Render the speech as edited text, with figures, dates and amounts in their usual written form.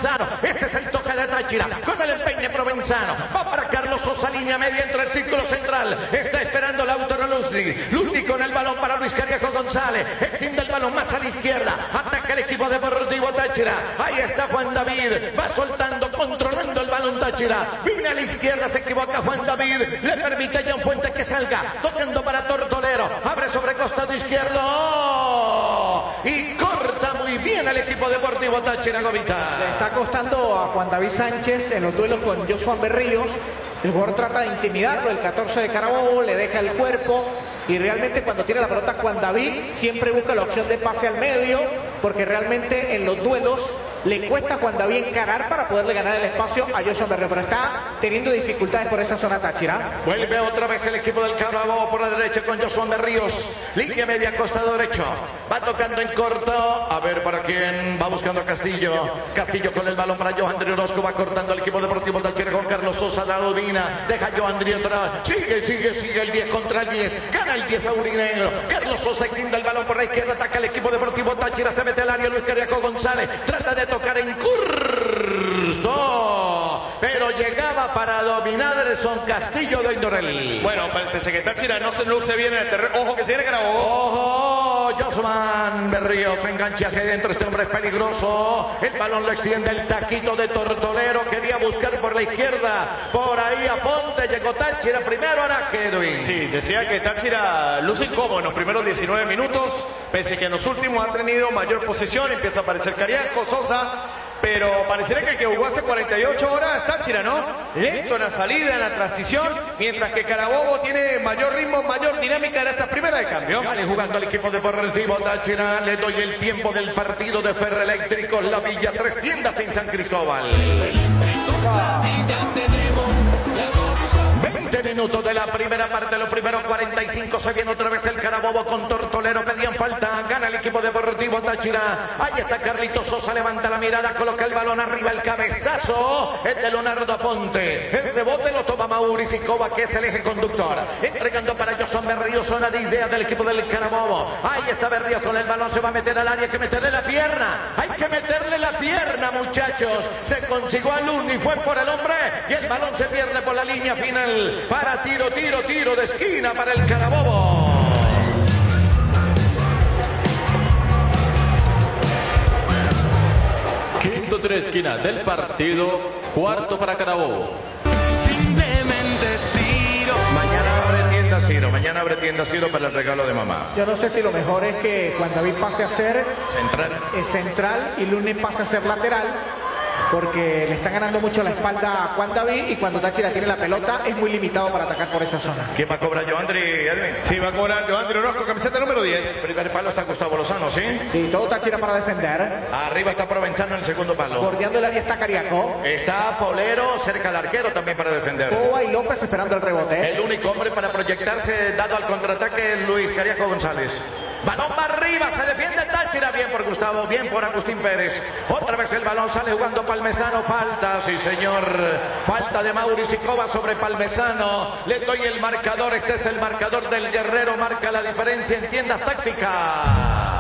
Provenzano. Este es el toque de Táchira con el empeine provenzano. Va para Carlos Sosa, línea media entre el círculo central. Está esperando Lautaro Luzzi. Luzzi con el balón para Luis Cariaco González. Extiende el balón más a la izquierda. Ataca el equipo deportivo Táchira. Ahí está Juan David. Va soltando, controlando el balón Táchira. Viene a la izquierda, se equivoca Juan David. Le permite a John Fuente que salga. Tocando para Tortolero. Abre sobre costado izquierdo. Y corta muy bien el equipo deportivo Táchira, Govita. Le está costando a Juan David Sánchez en los duelos con Josuan Berríos. El jugador trata de intimidarlo, el 14 de Carabobo, le deja el cuerpo y realmente cuando tiene la pelota Juan David siempre busca la opción de pase al medio porque realmente en los duelos le cuesta a Juan David encarar para poderle ganar el espacio a Josuan Berríos, pero está teniendo dificultades por esa zona Táchira. Vuelve otra vez el equipo del Carabobo por la derecha con Josuan Berríos. Línea media, costado derecho. Va tocando en corto. A ver para quién. Va buscando a Castillo. Castillo con el balón para Joandri Orozco. Va cortando el equipo deportivo Táchira con Carlos Sosa. La domina. Deja Joandri atrás. Sigue el 10 contra el 10. Gana el 10 aurinegro. Carlos Sosa extiende el balón por la izquierda. Ataca el equipo deportivo Táchira. Se mete al área Luis Cariaco González. Trata de tocar en curso. Pero llegaba para dominar Son Castillo de Indorel. Bueno, pese que Táchira no se luce bien en el terreno. Ojo que se viene Carabobo. Ojo, Josuan Berríos engancha hacia adentro. Este hombre es peligroso. El balón lo extiende el taquito de Tortolero. Quería buscar por la izquierda. Por ahí a Ponte. Llegó Táchira primero. Ahora Edwin. Sí, decía que Táchira luce incómodo en los primeros 19 minutos. Pese que en los últimos ha tenido mayor posesión. Empieza a aparecer Cariaco, Sosa. Pero pareciera que el que jugó hace 48 horas Táchira, ¿no? Lento en la salida, en la transición, mientras que Carabobo tiene mayor ritmo, mayor dinámica en esta primera de cambio. Sale jugando el equipo deportivo Táchira. Le doy el tiempo del partido de Ferroeléctrico La Villa. 3 tiendas en San Cristóbal. 20 minutos de la primera parte, los primeros 45, se viene otra vez el Carabobo con Tortolero, pedían falta, gana el equipo deportivo Táchira. Ahí está Carlitos Sosa, levanta la mirada, coloca el balón arriba, el cabezazo es de Leonardo Aponte, el rebote lo toma Mauricio Cova, que es el eje conductor, entregando para Josuan Berríos, zona de idea del equipo del Carabobo. Ahí está Berríos con el balón, se va a meter al área, hay que meterle la pierna, muchachos. Se consiguió a Luni, fue por el hombre y el balón se pierde por la línea final. Para tiro de esquina para el Carabobo. Quinto tiro de esquina del partido, cuarto para Carabobo. Simplemente Ciro. Mañana abre tienda Ciro para el regalo de mamá. Yo no sé si lo mejor es que Juan David pase a ser central y Luni pase a ser lateral, porque le están ganando mucho la espalda a Juan David y cuando Táchira tiene la pelota es muy limitado para atacar por esa zona. ¿Quién va a cobrar, Joandri, Edwin? Sí, va a cobrar Joandri Orozco, camiseta número 10. Primer palo está Gustavo Lozano, ¿sí? Sí, todo Táchira para defender. Arriba está Provenzano en el segundo palo. Bordeando el área está Cariaco. Está Polero cerca del arquero también para defender. Cova y López esperando el rebote. El único hombre para proyectarse dado al contraataque es Luis Cariaco González. Balón va arriba, se defiende Táchira, bien por Gustavo, bien por Agustín Pérez. Otra vez el balón sale jugando Palmesano, falta, sí señor, falta de Mauricio Cova sobre Palmesano. Le doy el marcador, este es el marcador del Guerrero, marca la diferencia en tiendas tácticas.